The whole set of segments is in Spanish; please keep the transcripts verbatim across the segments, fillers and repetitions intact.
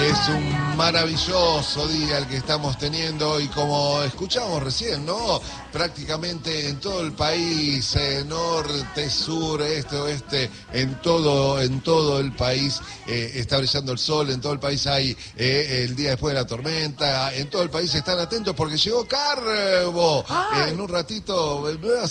Es un maravilloso día el que estamos teniendo y como escuchamos recién, ¿no? Prácticamente en todo el país, eh, norte, sur, este, oeste, en todo, en todo el país eh, está brillando el sol, en todo el país hay eh, el día después de la tormenta, en todo el país están atentos porque llegó Carbo. Eh, en un ratito,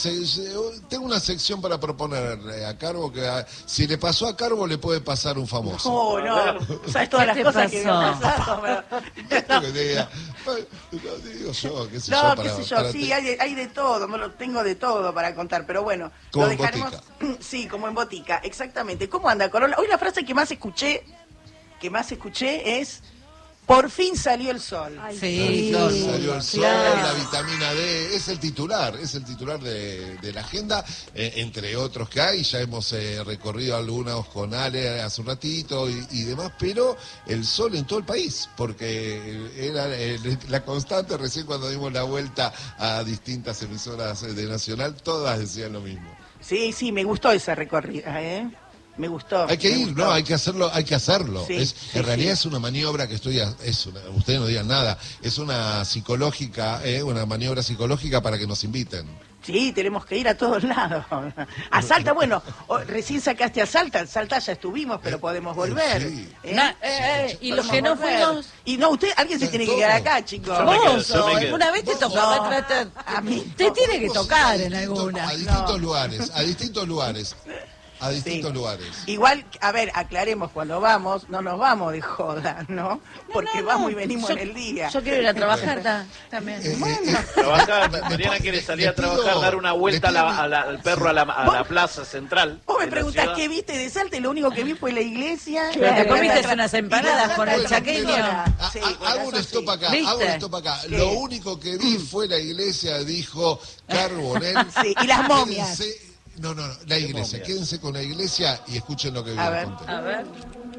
tengo una sección para proponerle a Carbo que a, si le pasó a Carbo le puede pasar un famoso. No, no, sabes todas las cosas que me han pasado. Esto que diga, no, digo yo, qué sé no, yo. qué Para, sé yo, para sí, te... hay de, hay de todo, me lo tengo de todo para contar, pero bueno, como lo en dejaremos. botica. Sí, como en botica, exactamente. ¿Cómo anda, Corolla? Hoy la frase que más escuché, que más escuché es: por fin salió el sol. Ay, Sí, sí, salió el sol, claro. la vitamina D, es el titular, es el titular de, de la agenda, eh, entre otros que hay, ya hemos eh, recorrido algunos con Ale hace un ratito y, y demás, pero el sol en todo el país, porque era eh, la constante, recién cuando dimos la vuelta a distintas emisoras de Nacional, todas decían lo mismo. Sí, sí, me gustó esa recorrida, ¿eh? Me gustó. Hay que me ir, gustó. no, hay que hacerlo, hay que hacerlo. Sí, es, sí, en realidad sí. es una maniobra que estoy, a, es una, ustedes no digan nada, es una psicológica, eh, una maniobra psicológica para que nos inviten. Sí, tenemos que ir a todos lados. A Salta, bueno, o, recién sacaste a Salta, Salta ya estuvimos, pero podemos volver. Sí. ¿eh? Na- eh, eh, y los Podemos que no volver. fuimos, Y no, usted, alguien se Eh, tiene que todos. quedar acá, chicos. Yo me quedo, vos, yo me quedo. alguna vez te Vos, tocaba no. tratar. A mí. Te tiene que Podemos tocar ir a en distintos- alguna. A distintos No. lugares, a distintos lugares, a distintos Sí. lugares. Igual, a ver, aclaremos, cuando vamos, no nos vamos de joda, ¿no? Porque No, no, vamos no. y venimos Yo- en el día. Yo quiero ir a trabajar ta- también. Eh, Bueno. eh, eh, Trabajar, me- me Mariana po- quiere le- salir le a trabajar, pido- dar una vuelta a le pido- la- a la- al perro a la, a la plaza central. Vos me de la preguntás ciudad. qué viste de Salta y lo único que vi fue la iglesia. Claro, la- te comiste la- unas y la- empanadas con el Bueno, chaqueño. pero, a- Sí, a- bueno, hago un eso stop sí. acá, ¿Viste? hago un stop acá. Sí. Lo único que vi fue la iglesia, dijo Carbonell. Sí, y las momias. Quédense- No, no, no, la iglesia. momias? Quédense con la iglesia y escuchen lo que vi A a ver. contar. A ver.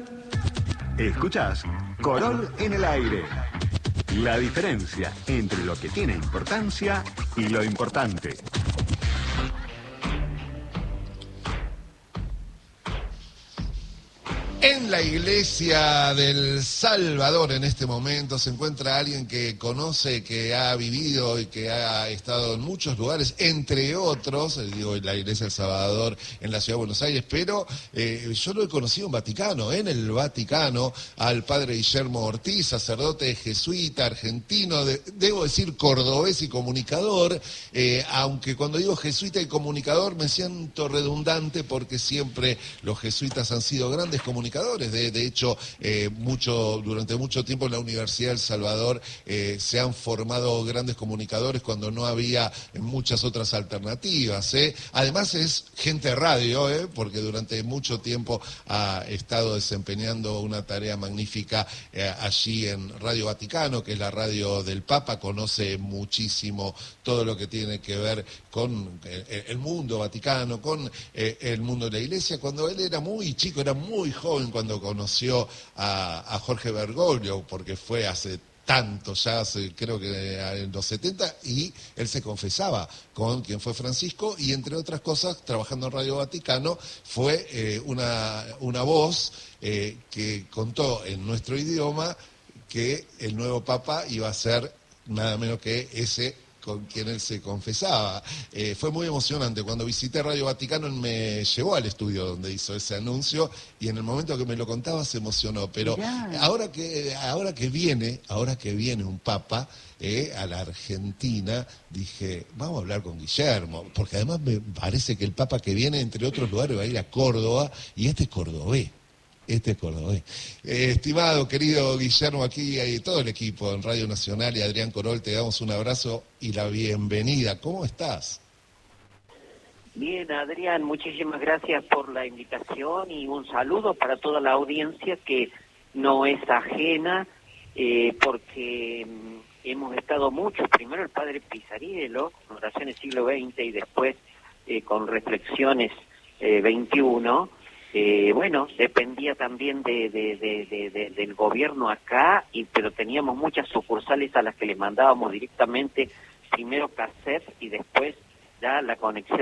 Escuchás Corol en el aire. La diferencia entre lo que tiene importancia y lo importante. En la iglesia del Salvador en este momento se encuentra alguien que conoce, que ha vivido y que ha estado en muchos lugares, entre otros, eh, digo, en la iglesia del Salvador en la ciudad de Buenos Aires, pero eh, yo lo he conocido en Vaticano, en el Vaticano, al padre Guillermo Ortiz, sacerdote jesuita, argentino, de- debo decir cordobés y comunicador, eh, aunque cuando digo jesuita y comunicador me siento redundante porque siempre los jesuitas han sido grandes comunicadores. De, de hecho, eh, mucho, durante mucho tiempo en la Universidad del Salvador eh, se han formado grandes comunicadores cuando no había muchas otras alternativas. ¿eh? Además es gente de radio, ¿eh? porque durante mucho tiempo ha estado desempeñando una tarea magnífica eh, allí en Radio Vaticano, que es la radio del Papa, conoce muchísimo todo lo que tiene que ver con el, el mundo vaticano, con eh, el mundo de la iglesia. Cuando él era muy chico, era muy joven cuando conoció a, a Jorge Bergoglio, porque fue hace tanto, ya hace, creo que en los setenta, y él se confesaba con quien fue Francisco, y entre otras cosas, trabajando en Radio Vaticano, fue eh, una, una voz eh, que contó en nuestro idioma que el nuevo Papa iba a ser nada menos que ese con quien él se confesaba. Eh, fue muy emocionante. Cuando visité Radio Vaticano, él me llevó al estudio donde hizo ese anuncio y en el momento que me lo contaba se emocionó. Pero ahora que, ahora que viene, ahora que viene un papa eh, a la Argentina, dije, vamos a hablar con Guillermo, porque además me parece que el papa que viene, entre otros lugares, va a ir a Córdoba y este es cordobés. Este es cordobés. Eh, estimado, querido Guillermo, aquí hay todo el equipo en Radio Nacional y Adrián Corol, te damos un abrazo y la bienvenida. ¿Cómo estás? Bien, Adrián, muchísimas gracias por la invitación y un saludo para toda la audiencia que no es ajena, eh, porque mm, hemos estado muchos, primero el padre Pisariello, con oraciones siglo veinte y después eh, con reflexiones eh, veintiuno. Eh, bueno, dependía también de, de, de, de, de, del gobierno acá, y pero teníamos muchas sucursales a las que les mandábamos directamente primero cassette y después ya la conexión